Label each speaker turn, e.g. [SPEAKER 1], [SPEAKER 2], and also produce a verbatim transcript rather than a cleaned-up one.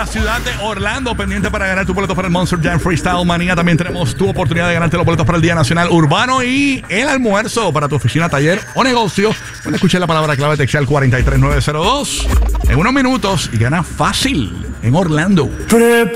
[SPEAKER 1] la ciudad de Orlando, pendiente para ganar tu boleto para el Monster Jam Freestyle Manía. También tenemos tu oportunidad de ganarte los boletos para el Día Nacional Urbano y el almuerzo para tu oficina, taller o negocio. Puedes escuchar la palabra clave textual cuatro tres nueve cero dos en unos minutos y gana fácil en Orlando.